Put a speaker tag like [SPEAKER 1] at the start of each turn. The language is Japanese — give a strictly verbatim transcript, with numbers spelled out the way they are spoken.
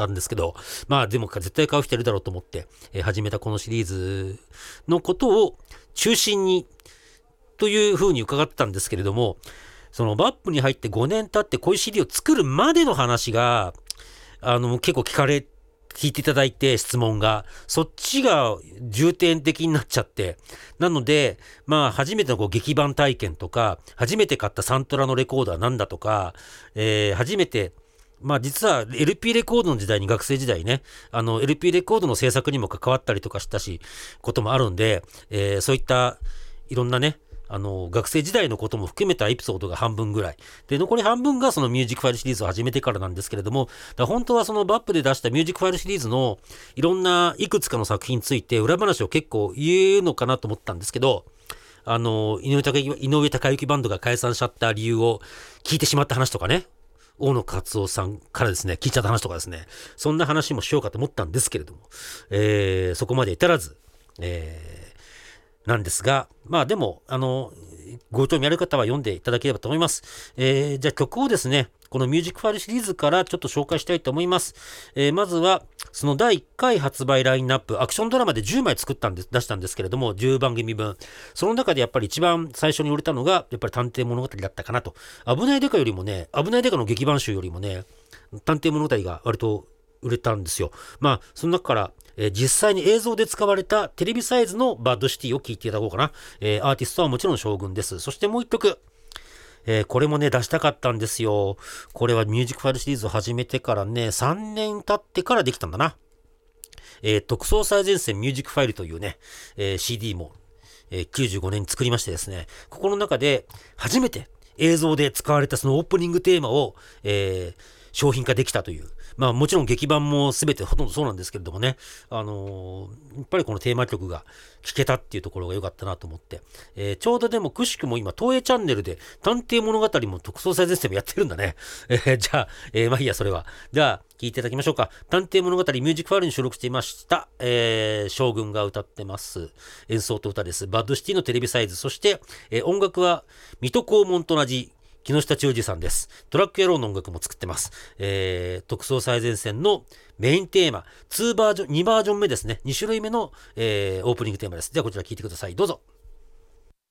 [SPEAKER 1] ったんですけど、まあでも絶対買う人いるだろうと思って、えー始めたこのシリーズのことを中心にというふうに伺ってたんですけれども、そのバップに入ってごねん経ってこういう シーディー を作るまでの話が、あの、結構聞かれ、聞いていただいて質問が、そっちが重点的になっちゃって、なので、まあ初めてのこう劇版体験とか、初めて買ったサントラのレコードは何だとか、えー初めて、まあ実は エルピー レコードの時代に学生時代ね、あの エルピー レコードの制作にも関わったりとかしたし、こともあるんで、えーそういったいろんなね、あの、学生時代のことも含めたエピソードが半分ぐらい。で、残り半分がそのミュージックファイルシリーズを始めてからなんですけれども、だから本当はそのバップで出したミュージックファイルシリーズのいろんないくつかの作品について裏話を結構言うのかなと思ったんですけど、あの、井上隆井上隆之バンドが解散しちゃった理由を聞いてしまった話とかね、大野克夫さんからですね、聞いちゃった話とかですね、そんな話もしようかと思ったんですけれども、えーそこまで至らず、えーなんですが、まあでも、あの、ご興味ある方は読んでいただければと思います。えーじゃあ曲をですね、このミュージックファイルシリーズからちょっと紹介したいと思います。えーまずは、そのだいいっかい発売ラインナップ、アクションドラマでじゅうまい作ったんです、出したんですけれども、じゅうばん組分。その中でやっぱり一番最初に売れたのが、やっぱり探偵物語だったかなと。危ないデカよりもね、危ないデカの劇版集よりもね、探偵物語が割と売れたんですよ。まあ、その中から、えー実際に映像で使われたテレビサイズのバッドシティを聴いていただこうかな。えーアーティストはもちろん将軍です。そしてもう一曲。えーこれもね、出したかったんですよ。これはミュージックファイルシリーズを始めてからね、さんねん経ってからできたんだな。えー特捜最前線ミュージックファイルというね、えー シーディー も、えーきゅうじゅうごねんに作りましてですね、ここの中で初めて映像で使われたそのオープニングテーマを、えー商品化できたという。まあもちろん劇版も全てほとんどそうなんですけれどもね、あのーやっぱりこのテーマ曲が聴けたっていうところが良かったなと思って、えーちょうどでもくしくも今東映チャンネルで探偵物語も特捜最前線もやってるんだね。えーじゃあ、えーまあいいやそれは。じゃあ聞いていただきましょうか。探偵物語ミュージックファイルに収録していました、えー将軍が歌ってます。演奏と歌です。バッドシティのテレビサイズ。そして、えー音楽は水戸黄門と同じ木下忠二さんです。トラック野郎の音楽も作ってます。えー、特捜最前線のメインテーマ、にバージョン、にバージョン目ですね。に種類目の、えーオープニングテーマです。ではこちら聞いてください。どうぞ。